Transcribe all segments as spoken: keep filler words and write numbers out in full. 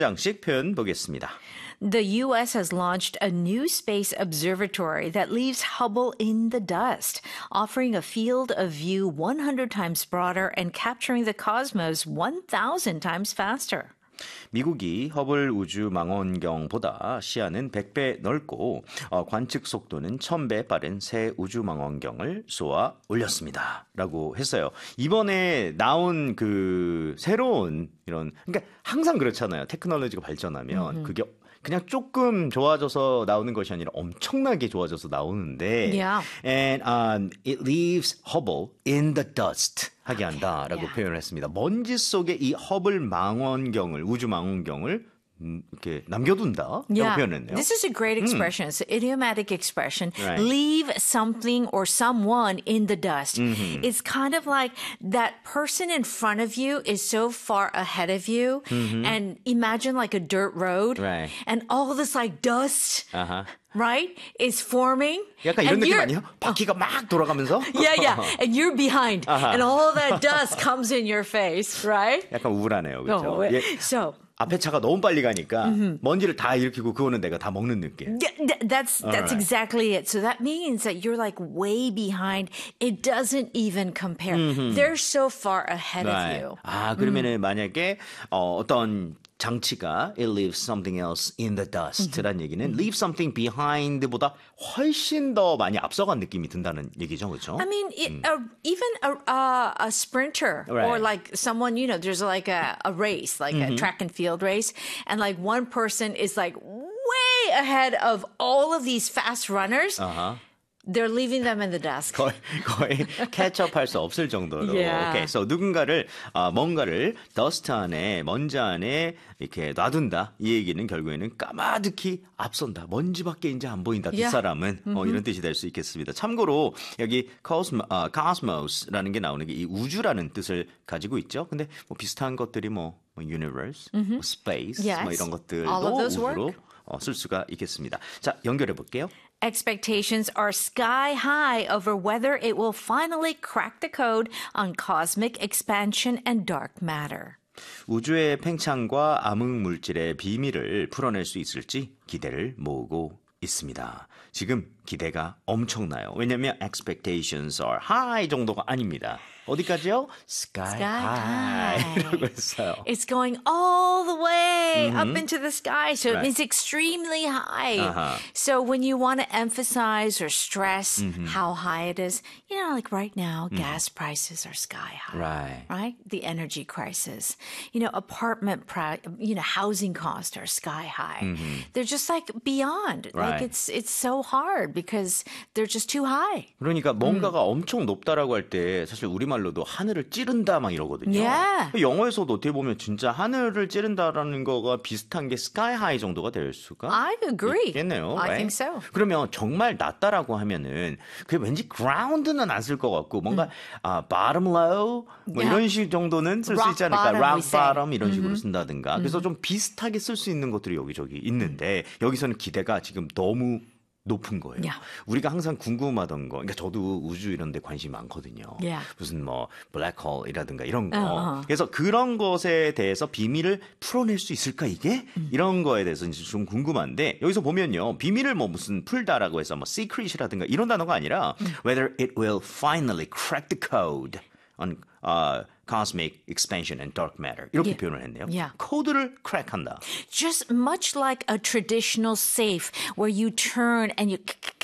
장씩 표현 보겠습니다. The U S has launched a new space observatory that leaves Hubble in the dust, offering a field of view one hundred times broader and capturing the cosmos one thousand times faster. 미국이 허블 우주망원경보다 시야는 백 배 넓고 어, 관측 속도는 천 배 빠른 새 우주망원경을 쏘아 올렸습니다. 라고 했어요. 이번에 나온 그 새로운 이런 그러니까 항상 그렇잖아요. 테크놀로지가 발전하면 mm-hmm. 그게 그냥 조금 좋아져서 나오는 것이 아니라 엄청나게 좋아져서 나오는데 yeah. and um, it leaves Hubble in the dust 하게 한다라고 yeah. 표현을 했습니다. 먼지 속에 이 허블 망원경을 우주 망원경을 음, 이렇게 남겨둔다 yeah. 표현했네요. This is a great expression. Mm. It's an idiomatic expression. Right. Leave something or someone in the dust. Mm-hmm. It's kind of like that person in front of you is so far ahead of you. Mm-hmm. And imagine like a dirt road. Right. And all this like dust. Uh-huh. Right? Is forming. 약간 이런 느낌 아니에요? 바퀴가 막 돌아가면서? Yeah, yeah. And you're behind. Uh-huh. And all that dust comes in your face, right? 약간 우울하네요. 그렇죠? Oh, 예. So 앞에 차가 너무 빨리 가니까 mm-hmm. 먼지를 다 일으키고 그거는 내가 다 먹는 느낌. Yeah, that's that's right. exactly it. So that means that you're like way behind. It doesn't even compare. Mm-hmm. They're so far ahead right. of you. 아, 그러면은 mm. 만약에 어, 어떤 장치가 it leaves something else in the dust라는 mm-hmm. 얘기는 leave something behind보다 훨씬 더 많이 앞서간 느낌이 든다는 얘기죠, 그렇죠? I mean, it, mm. uh, even a, uh, a sprinter right. or like someone, you know, there's like a, a race, like mm-hmm. a track and field race, and like one person is like way ahead of all of these fast runners. Uh-huh. They're leaving them in the dust. 거의, 거의 캐치업할 수 없을 정도로. Yeah. Okay, so 누군가를 어, 뭔가를 더스트 안에 먼지 안에 이렇게 놔둔다. 이 얘기는 결국에는 까마득히 앞선다. 먼지밖에 이제 안 보인다. Yeah. 뒷사람은 Mm-hmm. 어, 이런 뜻이 될 수 있겠습니다. 참고로 여기 cosmo, 어, cosmos라는 게 나오는 게 이 우주라는 뜻을 가지고 있죠. 근데 뭐 비슷한 것들이 뭐, 뭐 universe, mm-hmm. 뭐 space, yes. 뭐 이런 것들도 All of those 우주로 work. 어, 쓸 수가 있겠습니다. 자, 연결해 볼게요. Expectations are sky high over whether it will finally crack the code on cosmic expansion and dark matter. 우주의 팽창과 암흑 물질의 비밀을 풀어낼 수 있을지 기대를 모으고 있습니다. 지금 기대가 엄청나요. 왜냐하면 expectations are high 정도가 아닙니다. 어디까지요? Sky, sky high.라고 했어요. It's going all the way mm-hmm. up into the sky, so right. it means extremely high. Uh-huh. So when you want to emphasize or stress mm-hmm. how high it is, you know, like right now, mm-hmm. gas prices are sky high. Right. Right? The energy crisis. You know, apartment, pri- you know, housing costs are sky high. Mm-hmm. They're just like beyond. Right. Like it's it's so hard because they're just too high. 그러니까 뭔가가 음. 엄청 높다라고 할 때 사실 우리말로도 하늘을 찌른다 막 이러거든요. Yeah. 영어에서도 어떻게 보면 진짜 하늘을 찌른다라는 거가 비슷한 게 sky high 정도가 될 수가 I agree. 있겠네요. I right? think so. 그러면 정말 낮다라고 하면은 그게 왠지 ground는 안 쓸 것 같고 뭔가 음. 아, bottom low 뭐 Yeah. 이런 식 정도는 쓸 수 있지 않을까? bottom, rock we say. bottom 이런 식으로 Mm-hmm. 쓴다든가. 그래서 좀 비슷하게 쓸 수 있는 것들이 여기저기 있는데 여기서는 기대가 지금 너무 높은 거예요. Yeah. 우리가 항상 궁금하던 거, 그러니까 저도 우주 이런 데 관심이 많거든요. Yeah. 무슨 뭐 블랙홀이라든가 이런 거. Uh-huh. 그래서 그런 것에 대해서 비밀을 풀어낼 수 있을까 이게? 음. 이런 거에 대해서 이제 좀 궁금한데 여기서 보면요. 비밀을 뭐 무슨 풀다라고 해서 뭐 secret이라든가 이런 단어가 아니라 음. whether it will finally crack the code on uh, cosmic expansion and dark matter. 이렇게 Yeah. 표현을 했네요. Yeah. 코드를 crack한다. Just much like a traditional safe where you turn and you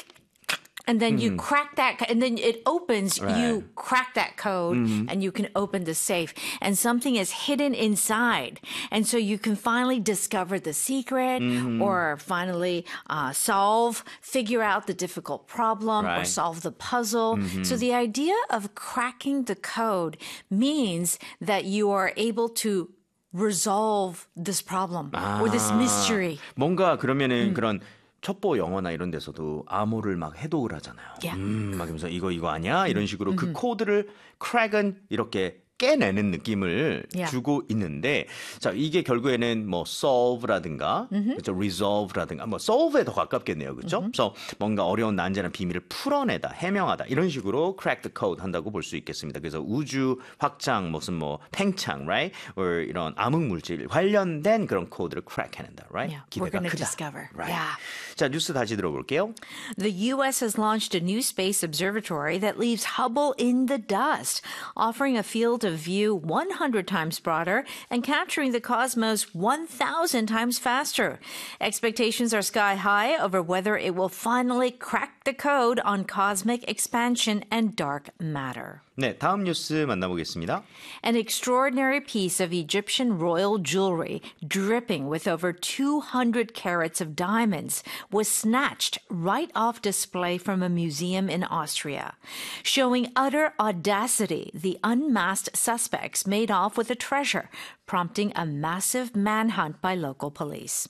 and then you mm-hmm. crack that and then it opens, right. you crack that code mm-hmm. and you can open the safe and something is hidden inside. And so you can finally discover the secret mm-hmm. or finally uh, solve, figure out the difficult problem right. or solve the puzzle. Mm-hmm. So the idea of cracking the code means that you are able to resolve this problem 아, or this mystery. 뭔가 그러면은 음. 그런 첩보 영어나 이런 데서도 암호를 막 해독을 하잖아요. Yeah. 음, 막 이러면서 이거 이거 아니야? 이런 식으로 mm-hmm. 그 코드를 crack은 이렇게 깨내는 느낌을 Yeah. 주고 있는데, 자, 이게 결국에는 뭐 solve라든가, 그렇죠, resolve라든가, 뭐 solve에 더 가깝겠네요, 그렇죠? 그래서 뭔가 어려운 난제나 비밀을 풀어내다, 해명하다 이런 식으로 crack the code 한다고 볼 수 있겠습니다. 그래서 우주 확장, 무슨 뭐 팽창, right, or 이런 암흑 물질 관련된 그런 코드를 crack해낸다, right? Yeah, we're 기대가 gonna 크다, discover. right? Yeah. 자, 뉴스 다시 들어볼게요. The U S has launched a new space observatory that leaves Hubble in the dust, offering a field of view one hundred times broader and capturing the cosmos one thousand times faster. Expectations are sky high over whether it will finally crack the code on cosmic expansion and dark matter. 네, 다음 뉴스 만나보겠습니다. An extraordinary piece of Egyptian royal jewelry, dripping with over two hundred carats of diamonds, was snatched right off display from a museum in Austria. Showing utter audacity, the unmasked suspects made off with the treasure, prompting a massive manhunt by local police.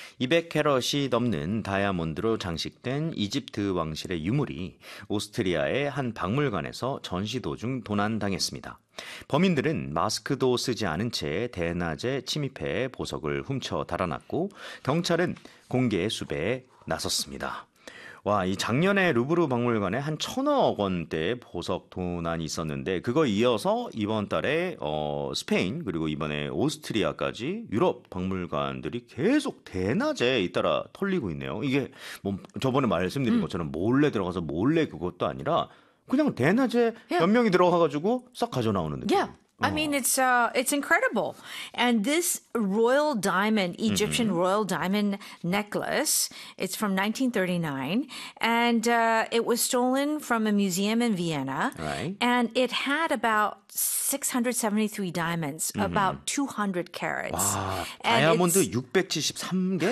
이백 캐럿이 넘는 다이아몬드로 장식된 이집트 왕실의 유물이 오스트리아의 한 박물관에서 전시 도중 도난당했습니다. 범인들은 마스크도 쓰지 않은 채 대낮에 침입해 보석을 훔쳐 달아났고 경찰은 공개 수배에 나섰습니다. 와, 이 작년에 루브르 박물관에 한 천억 원대의 보석 도난이 있었는데 그거 이어서 이번 달에 어, 스페인 그리고 이번에 오스트리아까지 유럽 박물관들이 계속 대낮에 잇따라 털리고 있네요. 이게 뭐 저번에 말씀드린 음. 것처럼 몰래 들어가서 몰래 그것도 아니라 그냥 대낮에 Yeah. 몇 명이 들어가가지고 싹 가져나오는 느낌. Yeah. I mean, it's uh, it's incredible. And this royal diamond, Egyptian mm-hmm. royal diamond necklace, it's from nineteen thirty-nine. And uh, it was stolen from a museum in Vienna. Right. And it had about six hundred seventy-three diamonds, mm-hmm. about two hundred carats. 와, And 다이아몬드 it's- 육백칠십삼 개?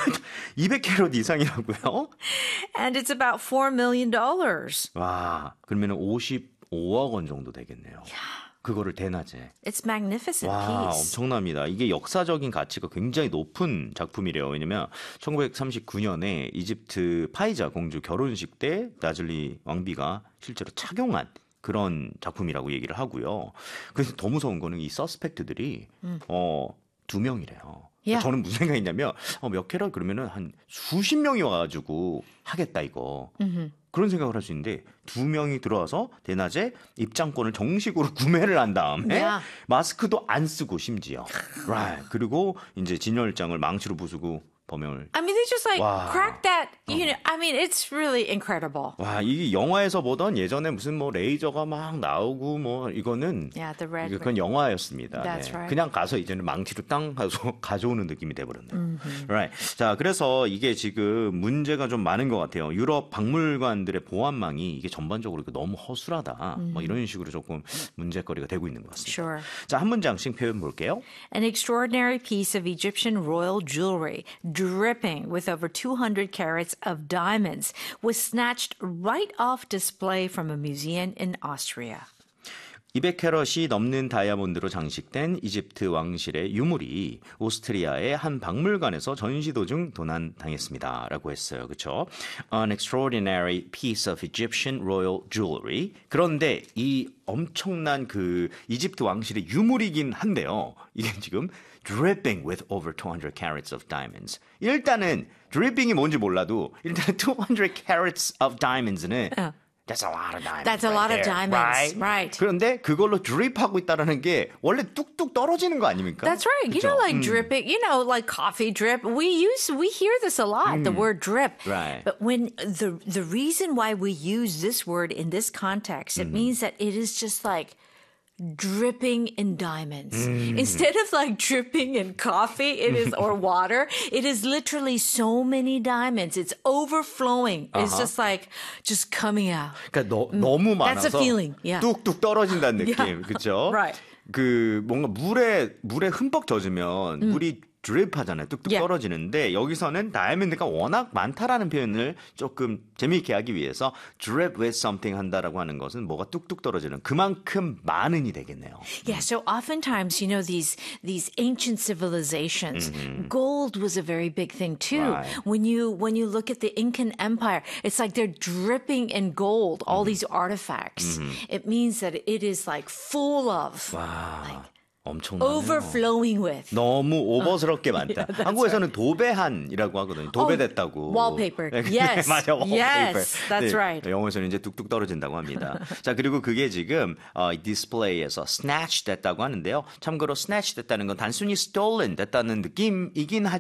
이백 캐럿 이상이라고요? And it's about four million dollars. 와, 그러면 오십오억 원 정도 되겠네요. 그거를 대낮에. It's magnificent 와, piece. 엄청납니다. 이게 역사적인 가치가 굉장히 높은 작품이래요. 왜냐면 천구백삼십구 년에 이집트 파이자 공주 결혼식 때 나즐리 왕비가 실제로 착용한 그런 작품이라고 얘기를 하고요. 그래서 더 무서운 거는 이 서스펙트들이 음. 어, 두 명이래요. Yeah. 저는 무슨 생각이냐면 어, 몇 캐럿 그러면은 한 수십 명이 와가지고 하겠다 이거. Mm-hmm. 그런 생각을 할 수 있는데 두 명이 들어와서 대낮에 입장권을 정식으로 구매를 한 다음에 Yeah. 마스크도 안 쓰고 심지어 right. 그리고 이제 진열장을 망치로 부수고 범행을 I mean, they just like 와. crack that. You know, I mean, it's really incredible. 와, 이게 영화에서 보던 예전에 무슨 뭐 레이저가 막 나오고 뭐 이거는 Yeah, the red. 그건 영화였습니다. That's 네. right. 그냥 가서 이제는 망치로 땅 하서 가져오는 느낌이 돼버렸네요. Mm-hmm. Right. 자, 그래서 이게 지금 문제가 좀 많은 것 같아요. 유럽 박물관들의 보안망이 이게 전반적으로 너무 허술하다. Mm-hmm. 뭐 이런 식으로 조금 문제거리가 되고 있는 것 같습니다. Sure. 자, 한 문장씩 표현 볼게요. An extraordinary piece of Egyptian royal jewelry, dripping with over two hundred carats of diamonds, was snatched right off display from a museum in Austria. 이백 캐럿이 넘는 다이아몬드로 장식된 이집트 왕실의 유물이 오스트리아의 한 박물관에서 전시 도중 도난당했습니다. 라고 했어요. 그렇죠? An extraordinary piece of Egyptian royal jewelry. 그런데 이 엄청난 그 이집트 왕실의 유물이긴 한데요. 이게 지금 dripping with over two hundred carats of diamonds. 일단은 dripping이 뭔지 몰라도 일단 two hundred carats of diamonds는 어. That's a lot of diamonds. That's a right lot there, of diamonds. Right? Right. 그런데 그걸로 드립하고 있다라는 게 원래 뚝뚝 떨어지는 거 아닙니까? That's right. You 그쵸? know, like 음. dripping, you know, like coffee drip. We use, we hear this a lot, the word drip. Right. But when the, the reason why we use this word in this context, it means that it is just like dripping in diamonds. Instead of like dripping in coffee, it is, or water, it is literally so many diamonds. It's overflowing. It's Uh-huh. just like, just coming out. 그러니까 너, 너무 That's 많아서 a feeling. Yeah. 뚝뚝 떨어진다는 느낌. Yeah. 그렇죠? Right. 그 뭔가 물에 물에 흠뻑 젖으면 물이 drip 하잖아요. 뚝뚝 Yeah. 떨어지는데 여기서는 다이아몬드가 워낙 많다라는 표현을 조금 재미있게 하기 위해서 drip with something 한다라고 하는 것은 뭐가 뚝뚝 떨어지는 그만큼 많은이 되겠네요. Yeah, so oftentimes, you know, these these ancient civilizations, gold was a very big thing too. Right. When you when you look at the Incan Empire, it's like they're dripping in gold, all these artifacts. It means that it is like full of 와, 엄청나네요. overflowing with. 너무 오버스럽게 많다. That's 한국에서는 도배한이라고 하거든요. 도배됐다고. wallpaper. 네, Yes. 맞아. wallpaper. Yes, that's 네, right. 영어에서는 이제 뚝뚝 떨어진다고 합니다. 자, 그리고 그게 지금 어, 디스플레이에서 snatch 됐다고 하는데요. 참고로 snatch 됐다는 건 단순히 stolen 됐다는 느낌이긴